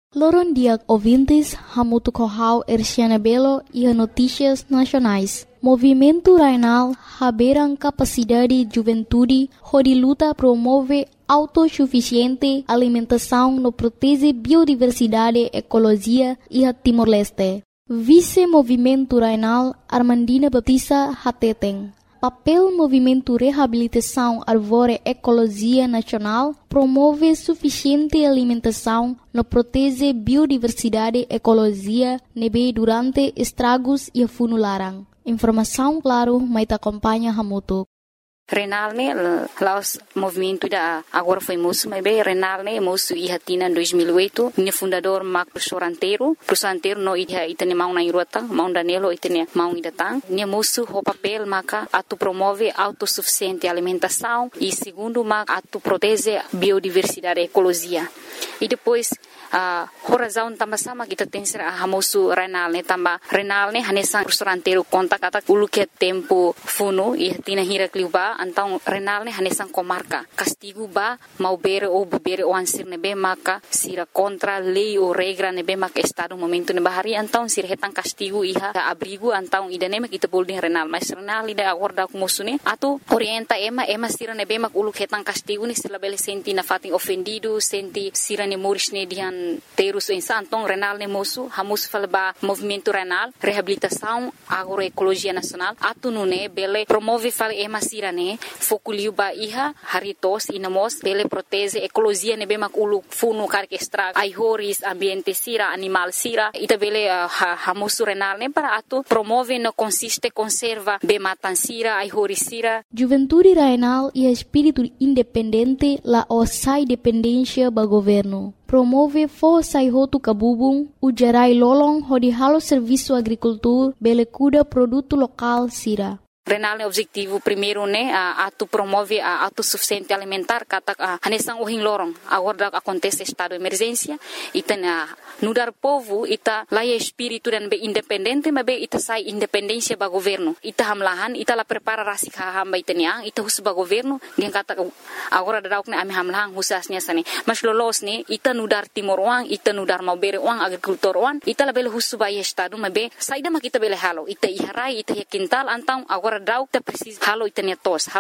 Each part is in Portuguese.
Loron dia ouvintes, Hamuto Corral, Erciana Belo e a Notícias Nacionais. Movimento Rainal, Haberan Capacidade Juventude, onde luta promove autossuficiente alimentação no protege biodiversidade, ecologia e a Timor-Leste. Vice-Movimento Rainal, Armandina Batista Hateten. Papel Movimento Reabilitação Arvore Ecologia Nacional promove suficiente alimentação no protege biodiversidade ecologia nebe durante estragos e funularan. Informação claro, mas acompanha Hamuto. Renal ne laos movimento da agora foi moço, mas bem Renal ne moço e hatina em 2008, minha fundador Marco professor anteiro no itene mau na irota, mau danelo itene mau idatang, minha moço o papel maka atu promove autossuficiente alimentação e segundo maka atu protege biodiversidade ecologia. E depois a razão também sama kita tem ser a moço Renal ne tamba Renal ne hanesan professor anteiro conta kata ulu que tempo funo e hatina hira kliuba então Renal ne hanesan comarca castigo ba mau bere ou bebere o ansir nebe maka sira contra lei ou regra nebe maka estado momento ne bahari então sira hetan castigo iha abrigo então idane mak kita bolding Renal mas Renal ida agora ku musune atu orienta ema sira nebe mak ulu hetan castigo ni sila bele senti na fating ofendido senti sira ne moris ne dihan terus insan então Renal ne moço hamus falba movimento Renal reabilitação agroecologia nacional atu nune bele promove fal ema sira ne fokuliu ba iha haritos inamos bele protege ecologia nebe mak ulu funu karke extra ai horis ambiente sira animal sira ita bele hamusu Renal ne para atu promove no consiste conserva be matan sira ai horis sira Juventude Rainal e espírito independente la osai dependência ba governo promove força e roto cabubung o gerai lolong hodi halo serviço agricultura bele cuda produto local sira Renal ne objetivo primeiro ne atu promove a autossuficiente alimentar kata hanesan ohin lorong agora acontece estado de emergência ita nudar povo ita laia espírito dan be independente mas be ita sai independência ba governo ita hamlahan ita la prepara rasik hamba itanya ita hus ba governo dia kata agora dadauk ne ami hamlahan husasnya sane mas lolos ne ita nudar timor wang ita nudar mau bere wang agricultor wang ita la bele hus ba estado mas be saida mak ita bele halo ita iharai ita quintal antang agora dau ita precisa halo itania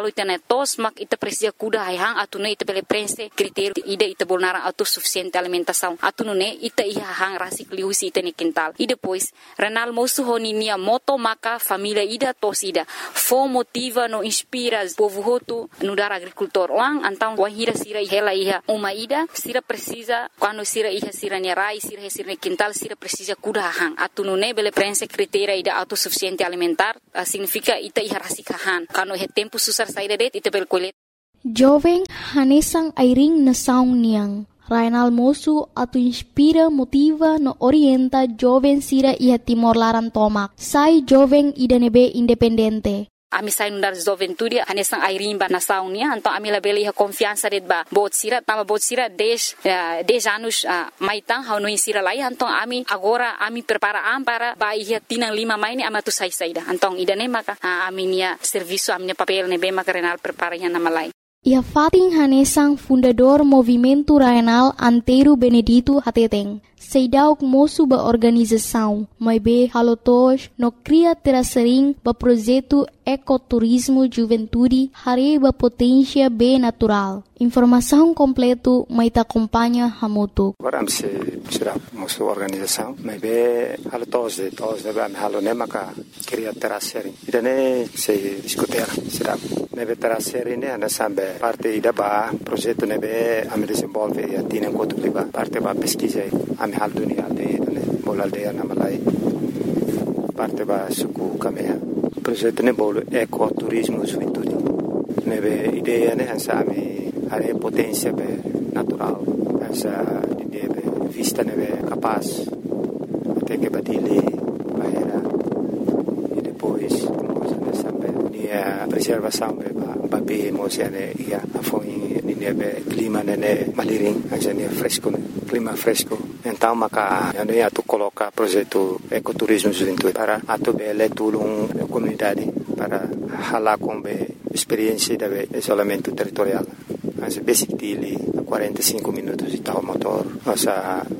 tos mak ita precisa kuda hang atune ita bele prense critério ida ita bolnara autossuficiente alimentação atune ita hang rasik liusi ita ni quintal e depois Renal moço honinia moto maka família ida tos ida fo motiva no inspira povo hotu no dar agricultor wang antang wahira sira hela iha uma ida sira precisa quando sira iha sira ni rai sira ni quintal sira precisa kuda hang atune bele prense critério ida autossuficiente alimentar significa ita iha rasikahan kano he tempo susar saída det ita bel kolet jovem hanesang airing na saung niang Rainal moço atu inspira motiva no orienta jovem sira iha Timor Laran tomak sai jovem ida nebe independente ami sai nundar juventude hanesang airimba na saunia então ami la bele confiança det ba bot sira 10 anos maitang hau no insira lai então ami agora ami prepara para ba ia tinang 5 maini amatu sai saida então idane maka ami nia serviço ami papel ne be maka Renal prepara ia na malai Ia fating hanesang fundador Movimento Rainal Anteiro Benedito Hateteng. Seidauk moço ba organização, mas be halotos no cria terasering ba projeto ecoturismo juventude hare ba potência be natural. Informação completo mai ta acompanha Hamuto. Agora se será moço organização, mas be halotos de ba halone maka cria terasering. Idane se discutir será nebe terasering ne ana sambe parte ida ba projeto nebe am desenvolve e atinen kotu ba parte ba pesquisa am hal dunia aldeia bol aldeia na malai parte ba suku kamea projeto ne bol ecoturismo juventude nebe ideia ne ansami are potência be natural essa ideia be vista nebe capaz até que badile bahera e depois nessa be a preservação be ba be mosiane ia foi nebe clima ne maliring agenia fresco clima fresco então maka eu ia tu colocar projeto ecoturismo juventude para atu bele tulung comunidade para hala com experiência de isolamento territorial as basic dele 45 minutos de tal motor nossa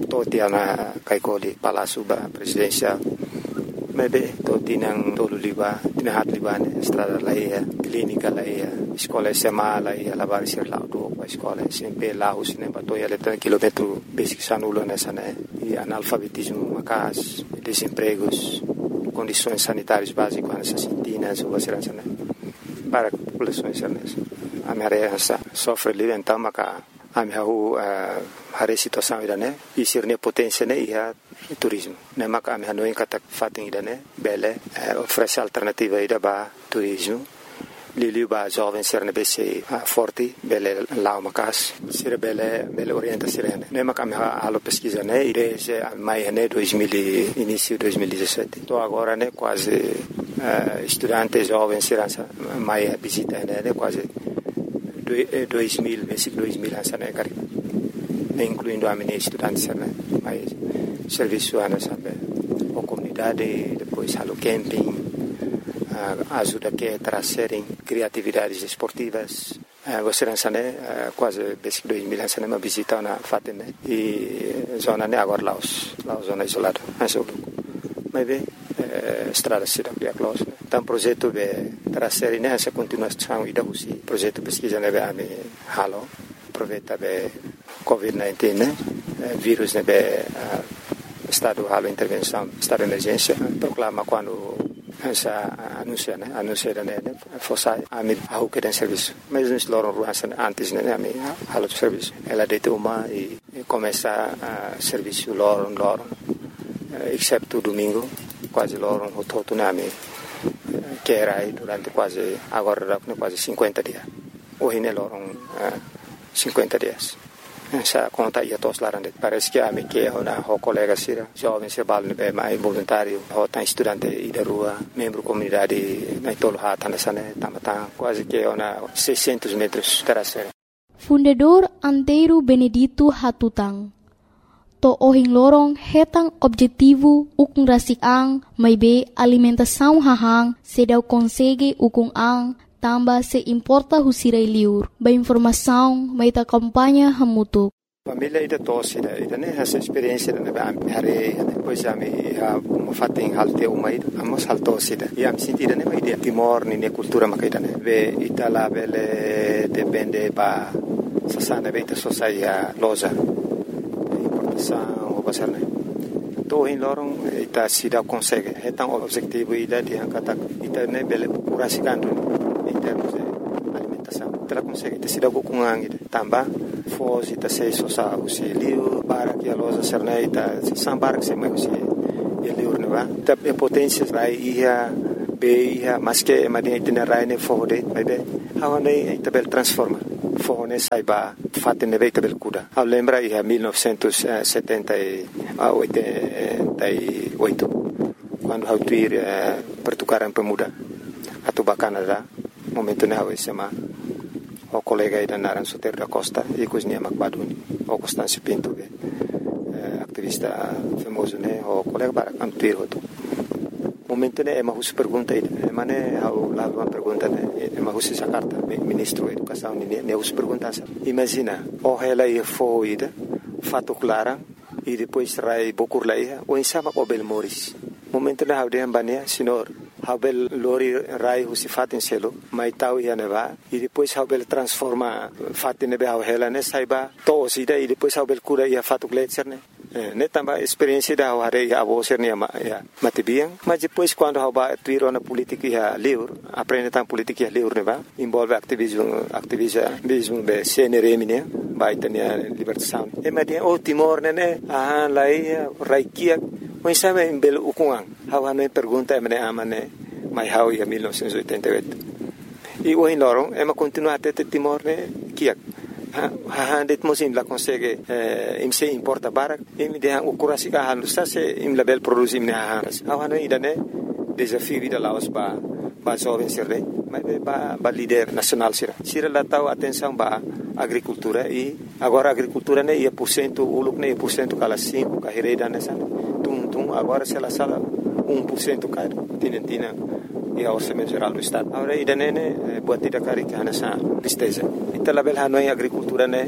toti na kaikoli Palácio Presidencial. Maybe toti nang toluliba, tinahatliban, estrada laia, clínica laia, escola SMA laia, lavar ser lá do escola, sempre lá o cinema, toia letra quilômetro basic sanulo nessa né, e analfabetismo, macas, desempregos, condições sanitárias básicas nessas cintinas, ou assim, né, para populações nessa. A minha área sofre ali, então, maca a minha situação ida né, e ser ne potência né, e a turismo. Ne maca a minha não encata fatem ida né, bele oferece alternativa ida ba turismo. Lili ba jovem ser ne bese forte bele lá uma casa ser bele orienta ser ne maca a minha alo pesquisa né, e desde maio né 2000 início 2017. Tô agora né quase estudante jovem ser maio visita né quase 2000, versículo 2000 né, cara, incluindo a minha estudante, né, mas serviço sabe, a comunidade, depois halo camping, ajuda que trazerem criatividades esportivas, você né, quase versículo 2000 né, uma visita na Fátima e zona né agora lá zona isolada, mas bem estrada cidade é close. Então projeto de trazer nessa continuação e da usi projeto pesquisa né be halo aproveita be COVID-19 né vírus né be estado halo intervenção estado de emergência proclama quando essa anuncia né fosse a o que tem serviço mas nos loram ruas antes né halo de serviço ela deita uma e começa a serviço loram exceto domingo quase loram o todo nome que era aí durante quase 50 dias. Hoje ne loram 50 dias. Essa conta ia todos lá dentro. Parece que a mim que o colega sira jovem se balne bem mais voluntário, o tá estudante e da rua, membro comunidade na tolo hata nessa né, tamatan quase que 600 metros terraceira. Fundador Antero Benedito Hatutang. To ohing lorong hetang objetivo ukung rasik ang may be alimentação hahang sedau consegue ukung ang tamba se importa husiray liur ba informação may ta kampanya hamutuk. Família ida tosse ida né essa experiência da hare depois a me fatem halte uma ida amos haltosse ida e am sentida né ida Timor ni cultura makaida né ve itala bele depende ba sasana beta sosaia loja o pasar né to em lorong ita sida consegue então o objetivo ida de kata ita né bele curasicando em termos de alimentação ela consegue ita sida com ang tamba foz ita sei sosa o se liu para que a loja serna ita sambar que se mais se ele urna ita potência vai ia be ia mas que madinha itinerário ne fode bebe hawane ita bel transforma fone saiba fatte beta bel kuda a lembra ia 1978 quando hau tuir pertukaran pemuda atau Canada momento ne hau sema o colega ida naran Soter da Costa e cozinha Macbaduni o Constâncio Pinto activista famoso ne o colega para antuir hoto momento ne ema hus pergunta ida mane hau lá uma pergunta ne ema hus essa carta ministro da educação ne hus pergunta imagina o ela ia foida fato clara e depois rai bokur laia o insama o bel moris momento ne hau de ambania senhor Habel lori rai husi fatin selo mai tau ia neva e depois habel transforma fatin nebe hela ne saiba to sida e depois habel cura ia fatu gletser ne tamba experiência da hare ia avoser ne ya matibiang mas depois quando haba tuiro na política ia livre aprende tam política ia livre neva envolve activismo be CNRM ne vai ter libertação e madia o Timor ne lai raikia mas sabe em belo ukungang hawa me pergunta me amane mai hau ia 1988 e o em lorong ema continua até Timor ne kiak ha det mosim la consegue im se importa barak im de o kurasi ka halu sa se im label produzim ne hawa no idane desafio vida laos ba jovem sirre mas ba líder nacional sira la tau atenção ba agricultura e agora agricultura ne ia % uluk ne % kala 5 ka hereda nessa tum agora se la sala 1% cai tinentina e a orçamento geral do estado agora ida ne buatida cari que nessa tristeza ita label hanoi agricultura ne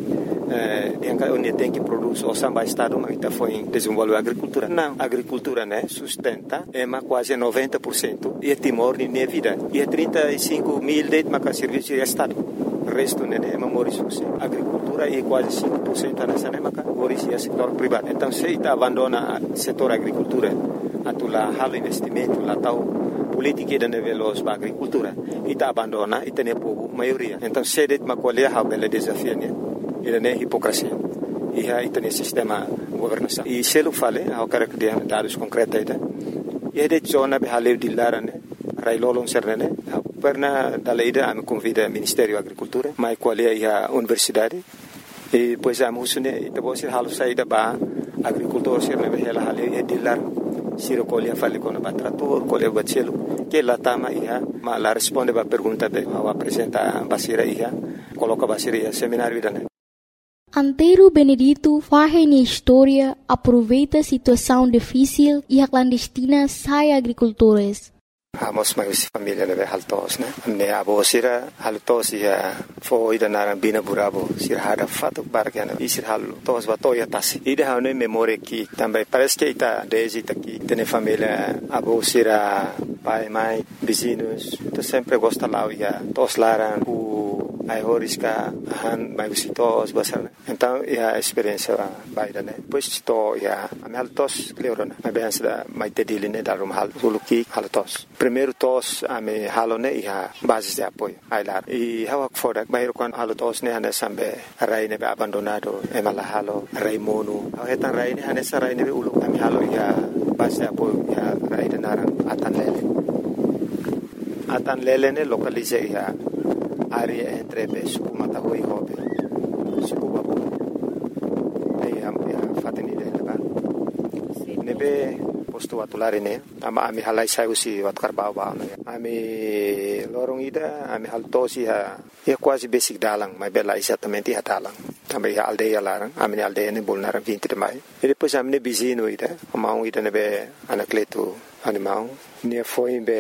onde tem que produzir o samba estado, mas está foi desenvolver a agricultura. Não, a agricultura, né, sustenta quase 90% e é Timor de minha vida. E é 35 mil de serviço de estado. O resto, né, é memorizoso. A agricultura é quase 5% nessa, né, mas é setor privado. Então, se está abandona o setor agricultura, atulah hal investimento, lá tal política de nível da agricultura, e está abandona e tem pouco maioria. Então, se det macolher a bela desafio, né, ele é hipocrisia. E aí tem sistema governação. E se ele fala, eu quero que dê dados concretos aí, e é de zona de haleu de lara, né, railolong serne, perna dalaida a me convida Ministério da Agricultura, mas qual é a universidade, e depois a musune, e depois halu saída ba agricultor serne behela haleu e de lara, siro colhe fale com o trator, colhe o bacelo, que lá tama ia, mas lá responde a pergunta be, ao apresenta basira ia, coloca basira ia seminário idane. Antero Benedito faz na história, aproveita a situação difícil e a clandestina sai agricultores. Amos mais família neve haltos, né? Ne abo sira haltos ia foi da naran bina burabo sira hada fato bargana e sira haltos batoya tasi. Ida hane memória que também parece que está desde aqui tem família abo sira pai mãe vizinhos, tu sempre gosta lá ia tos laran ai horiska han mai visitos basar. Então a experiência baida, né? Pois to ia ameltos cleorona. Mas bem da mai tediline da rum hal suluki haltos. Primeiro tos ame halone ia basis de apoio. Ai lá. E hawak fodak bairo kan haltos ne hane sambe rai ne abandonado emala halo rai monu. Hetan rai ne hane sarai ne ulu ame halo ia basis de apoio ia rai de naran atan lele. Atan lele ne localize ia área entre suku matahui hobe suku babu ya fatini de leba nebe posto atulare ne ama ami halai sai usi wat karbau ba ami lorong ida ami haltosi ha ya quase basic dalang mas bela exatamente ha dalang também a aldeia larang ami aldeia ne bolnar 20 de maio e depois ami ne bizino ida amau ida nebe anacleto animal ne foi em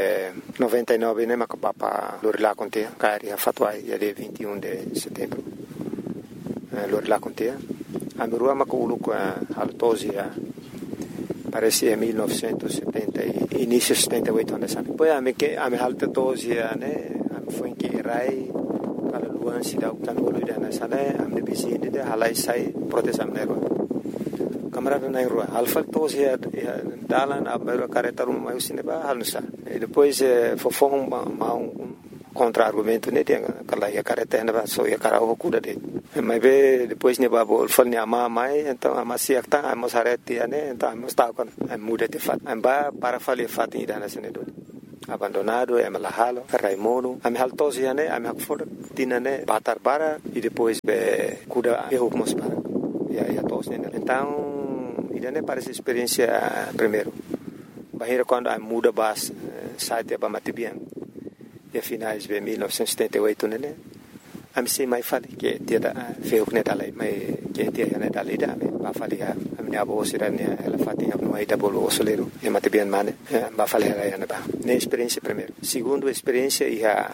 99 né macapapa lorila contea cari a fatuai dia 21 de setembro lorila contea a mirua maculu com a altosia parece em 1970 início 78 anos depois a me que a me altosia né foi que rai para luan sida kanolo ida na sala a me bizinde de halai sai proteção nero camarada na rua alfa tos ya dalan abero careta rum mai cinema halnusa depois fofong contra argumento ne tem aquela ya careta na so ya carao cuda de mas be depois ne babo fal ne ama mai então ama siakta ama sareti ne então ama sta con muda de fat amba para fali fat ida na sene do abandonado é malahalo raimono am haltos ya ne am hakfor tinane batar bara e depois be cuda erro mos para ya tos ne então idane parece experiência primeiro bahira quando a muda bas site ba matibian e finais de 1978 né am sei mai fale que dia da feu que neta lai mai que dia né da lida ba fale a minha avó sirane ela fatinha no aí da bolo soleiro e matibian mane ba fale ela né ba ne experiência primeiro segundo experiência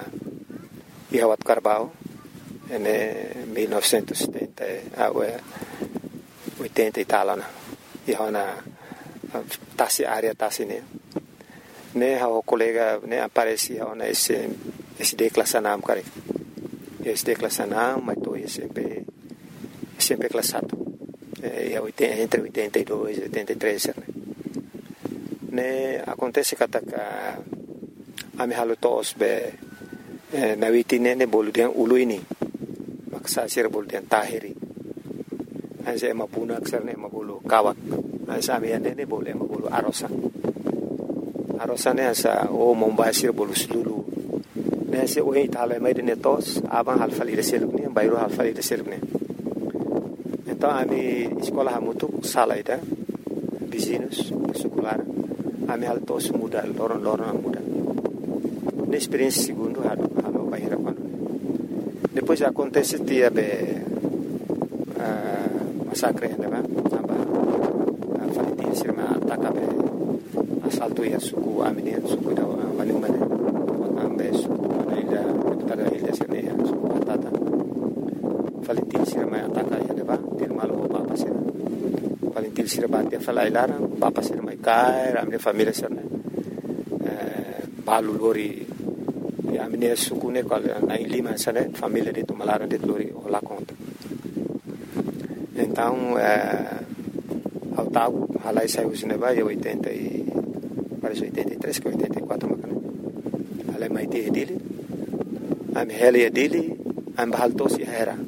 e a wat carbao né 1970 80 e tal né e hona tasi área tasi ne o colega ne aparecia ona esse declassanam cara esse declassanam mas tô sempre classado entre 82 e 83 ne acontece que a me halutos be na vitine ne boludian uluini maksa sir boludian tahiri anse mapuna aksarne mabulu kawak ansa miane ne boleh mabulu arosa ne asa o mombasir bolu sulu ne se o itala mai de netos aban halfali de selukni bayro halfali de selukni então ami escola hamutu salaida vizinhos secular ami haltos muda loron muda ne experiência segundo halo bahira quando depois acontece dia be massacre né aba falitin sirma atakabe assalto ia suku amine suku da manumane ambe suku ila tada ila sirne suku atata falitin sirma ataka Valentil sirabati a falai larang, papa sir mai kai, ramne família sir né. Balu lori, a minha sucune qual na Lima sir, família de Tumalara de lori lá conta. Então, ao tal, halai saiu o cinema e 80 e parece 83 que 84 macana. Halai mai te dele, am heli dele, am bahaltos e era.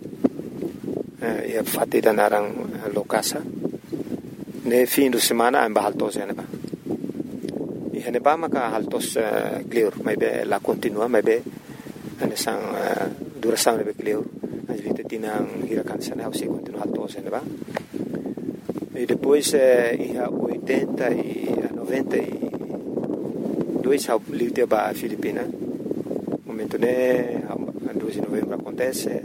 E fatida narang lokasa. Ne fim de semana am bahaltos e neba. E neba maka haltos clear, mai be la continua, mai be anesang duração nebe clear. As vite tinang hirakan sana au se continua haltos e neba. E depois ia 80 e 92 ao livre ba Filipina. Momento né, a 12 de novembro acontece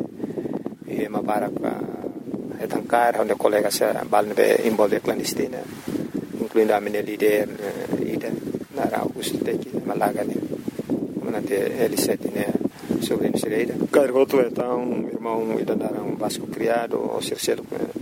e uma barca etankar onde colegas se balne envolve clandestina, incluindo a minha líder ida na Augusto Teki Malaga né, manate L7 né, sobre a Sereira. Cargoto então irmão ida dar Vasco criado ou Circelo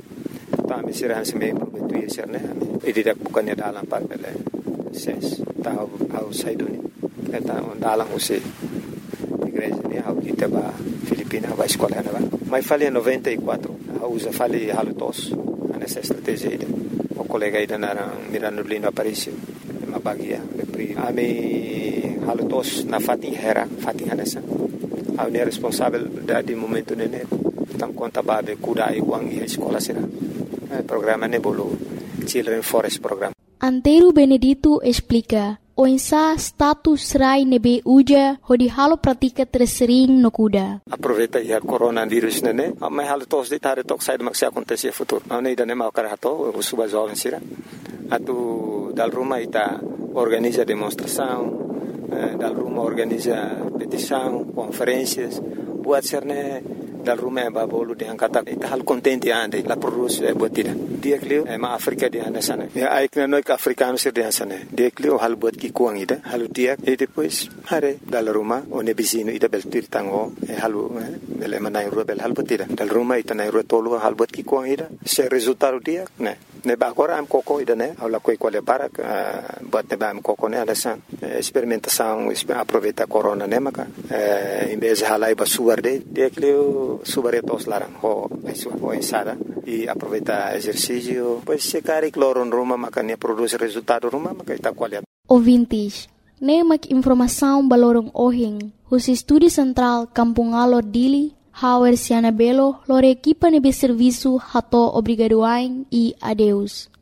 tá me será se meio prometo ir ser né, e direct bukannya dalam par bele ses tá ao saiduni então dalam você igreja né ao kita ba Filipina vai escola né, mas falei 94 usa falei halutos nessa estratégia aí o colega aí na Mirano Lino Aparicio uma bagia a me halutos na Fatinha nessa a minha responsabilidade de momento né então conta babe cuidar e uang e escola será programa nebolo Children Forest Program. Antero Benedito explica o insa status rai nebe uja hodi halo pratika tersering no kuda. Aproveita ia coronavírus nene, mas halo tos de tare tok sai mak se acontecer futuro. Não ida nem mau karato, o suba jovem sira. Atu dal rumah ita organiza demonstração, dal rumah organiza petição, conferências, buat serne dal rumah babolu de angkata ita hal contente ande la produz buat tida. Dia klio ma Afrika di anda sana. Ya aikna noi ka africano sir di sana. Dia klio hal buat ki kuang ida, halu dia e depois hare dal rumah one bisino ida bel tir tango halu bel manai ru bel hal buat tida. Dal rumah ita nai ru tolu hal buat ki kuang ida. Se resultado dia ne ba agora am koko ida ne aula koi quale barak buat ne ba am koko ne ada san experimentação aproveita corona ne maka em vez de halai ba suar de dia klio subaretos larang ho ensada e aproveita exercício pois se cari cloron ruma makanya produz resultado ruma maka ita qualidade. Ouvintes, nemak informação balorong ohing, os estúdio central Kampung Alor Dili, Hauer Siana Belo, lore equipa nebe serviço hato obrigadoain e adeus.